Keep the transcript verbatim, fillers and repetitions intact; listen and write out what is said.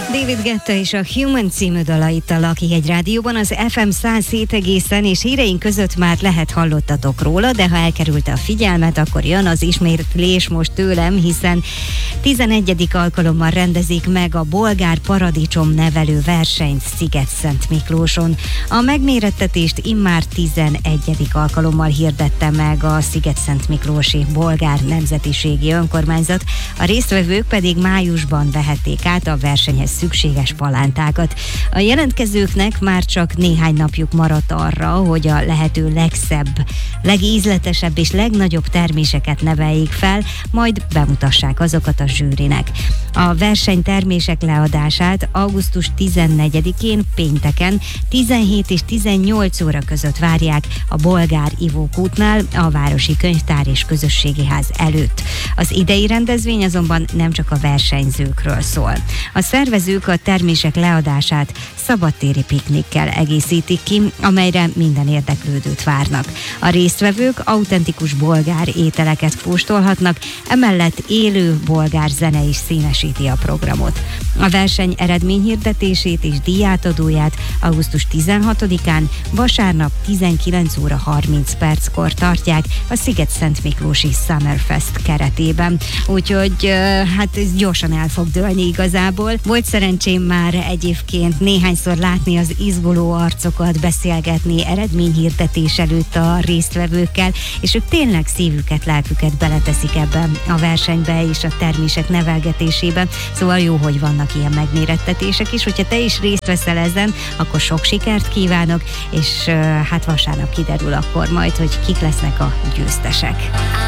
David Guetta és a Human című dala itt a Lakihegy Rádióban, az ef em száz hét egészen, és híreink között már lehet hallottatok róla, de ha elkerülte a figyelmet, akkor jön az ismétlés most tőlem, hiszen tizenegyedik alkalommal rendezik meg a bolgár paradicsom nevelő versenyt Szigetszent Miklóson. A megmérettetést immár tizenegyedik alkalommal hirdette meg a Szigetszent Miklósi Bolgár Nemzetiségi Önkormányzat, a résztvevők pedig májusban vehették át a versenyhez szükséges palántákat. A jelentkezőknek már csak néhány napjuk maradt arra, hogy a lehető legszebb, legízletesebb és legnagyobb terméseket neveljék fel, majd bemutassák azokat a zsűrinek. A verseny termések leadását augusztus tizennegyedikén pénteken tizenhét és tizennyolc óra között várják a Bolgár ivókútnál, a Városi Könyvtár és Közösségi Ház előtt. Az idei rendezvény azonban nem csak a versenyzőkről szól. A szervezők a termések leadását szabadtéri piknikkel egészítik ki, amelyre minden érdeklődőt várnak. A résztvevők autentikus bolgár ételeket kóstolhatnak, emellett élő bolgár zene is színesíti a programot. A verseny eredményhirdetését és díjátadóját augusztus tizenhatodikán vasárnap tizenkilenc óra harminc perckor tartják a Szigetszent Miklósi Summerfest keretében. Úgyhogy hát ez gyorsan el fog dőlni igazából. Volt szerencsém már egyébként néhányszor látni az izguló arcokat, beszélgetni eredményhirdetés előtt a résztvevőkkel, és ők tényleg szívüket, lelküket beleteszik ebben a versenybe és a termések nevelgetésében. Szóval jó, hogy vannak ilyen megmérettetések is. Hogyha te is részt veszel ezen, akkor sok sikert kívánok, és hát vasárnap kiderül akkor majd, hogy kik lesznek a győztesek.